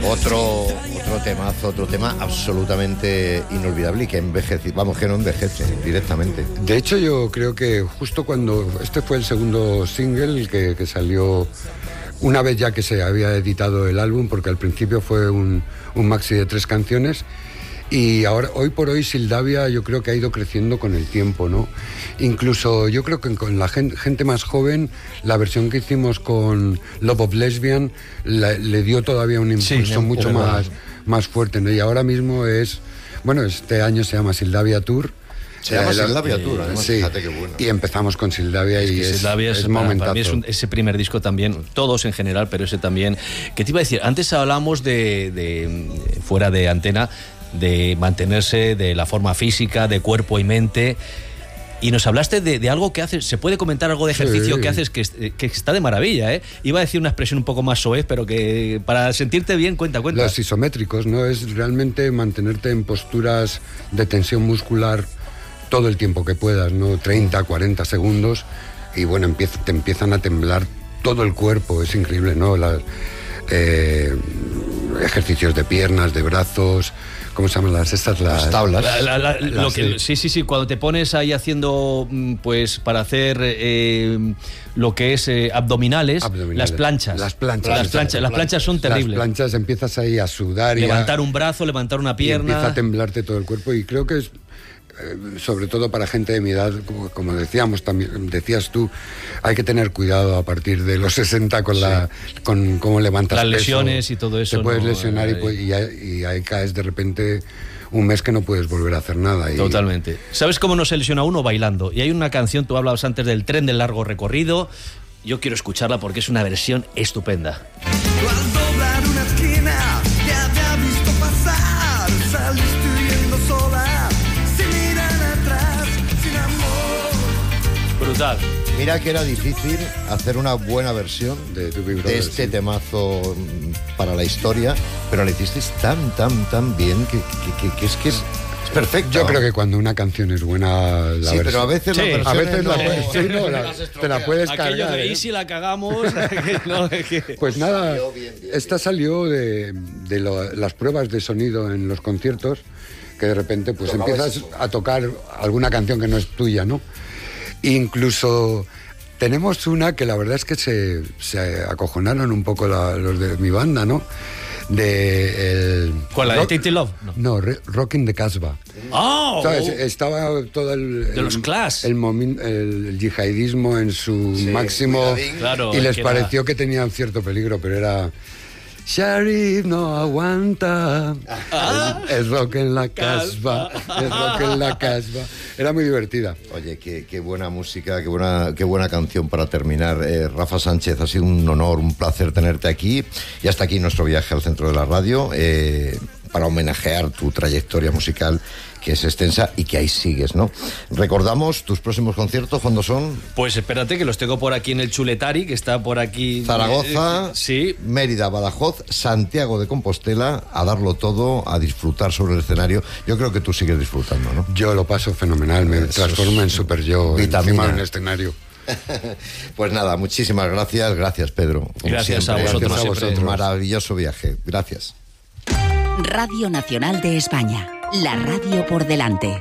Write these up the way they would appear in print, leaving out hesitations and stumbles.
Otro tema absolutamente inolvidable y que envejece, vamos, que no envejece directamente. De hecho, yo creo que justo cuando este fue el segundo single que salió una vez ya que se había editado el álbum, porque al principio fue un maxi de 3 canciones. Y ahora, hoy por hoy, Sildavia yo creo que ha ido creciendo con el tiempo, ¿no? Incluso yo creo que con la gente más joven, la versión que hicimos con Love of Lesbian le dio todavía un impulso mucho más fuerte, ¿no? Y ahora mismo este año se llama Sildavia Tour. Se llama Sildavia Tour, además, sí. Fíjate qué bueno. Y empezamos con Sildavia Sildavia es momentazo. Para mí es ese primer disco también, todos en general, pero ese también. ¿Qué te iba a decir? Antes hablábamos de fuera de antena, de mantenerse de la forma física, de cuerpo y mente, y nos hablaste de algo que haces. ¿Se puede comentar algo de ejercicio que haces que está de maravilla, eh? Iba a decir una expresión un poco más soez, pero que para sentirte bien, cuenta. Los isométricos, ¿no? Es realmente mantenerte en posturas de tensión muscular todo el tiempo que puedas, ¿no? 30, 40 segundos, y bueno, te empiezan a temblar todo el cuerpo, es increíble, ¿no? Ejercicios de piernas, de brazos, ¿cómo se llaman las tablas? Sí, cuando te pones ahí haciendo, pues para hacer lo que es abdominales, las planchas. Las planchas son terribles. Las planchas empiezas ahí a sudar. Levantar un brazo, levantar una pierna. Y empieza a temblarte todo el cuerpo, y creo que es sobre todo para gente de mi edad, como decías tú, hay que tener cuidado a partir de los 60 con cómo levantas las peso. Lesiones y todo eso. Te puedes lesionar y ahí caes de repente un mes que no puedes volver a hacer nada. Totalmente. ¿Sabes cómo no se lesiona uno? Bailando. Y hay una canción, tú hablabas antes del tren del largo recorrido. Yo quiero escucharla porque es una versión estupenda. Al doblar una esquina te había visto pasar, saliste huyendo sola, sin mirar atrás, sin amor. Brutal. Mira que era difícil hacer una buena versión de este temazo para la historia, pero la hicisteis tan bien que es perfecto. Yo creo que cuando una canción es buena, pero a veces te la puedes cargar. ¿Y si la cagamos? Pues nada, esta salió de las pruebas de sonido en los conciertos, que de repente pues empiezas a tocar alguna canción que no es tuya, ¿no? Incluso tenemos una que la verdad es que se acojonaron un poco los de mi banda, ¿no? ¿Cuál, la de Tate Love? No, Rockin' the Casbah. ¡Oh! ¿Sabes? Estaba todo de los Clash. El yihadismo en su máximo, claro, y les pareció que tenían cierto peligro, pero era... Sharif no aguanta, el rock en la casbah, el rock en la casbah. Era muy divertida. Oye, qué buena música, qué buena canción para terminar. Rafa Sánchez, ha sido un honor, un placer tenerte aquí. Y hasta aquí nuestro viaje al centro de la radio, para homenajear tu trayectoria musical, que es extensa y que ahí sigues, ¿no? Recordamos tus próximos conciertos, ¿cuándo son? Pues espérate, que los tengo por aquí en el Chuletari, que está por aquí. Zaragoza, sí. Mérida, Badajoz, Santiago de Compostela, a darlo todo, a disfrutar sobre el escenario. Yo creo que tú sigues disfrutando, ¿no? Yo lo paso fenomenal, me transformo en super yo encima del escenario. Pues nada, muchísimas gracias. Gracias, Pedro. Gracias a vosotros. Maravilloso viaje. Gracias. Radio Nacional de España. La radio por delante.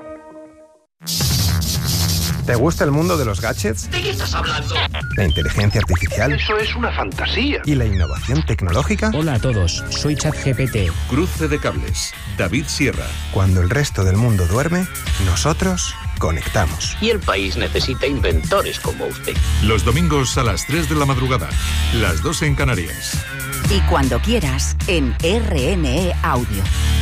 ¿Te gusta el mundo de los gadgets? ¿De qué estás hablando? ¿La inteligencia artificial? Eso es una fantasía. ¿Y la innovación tecnológica? Hola a todos, soy ChatGPT. Cruce de cables, David Sierra. Cuando el resto del mundo duerme, nosotros conectamos. Y el país necesita inventores como usted. Los domingos a las 3 de la madrugada, las 2 en Canarias. Y cuando quieras, en RNE Audio.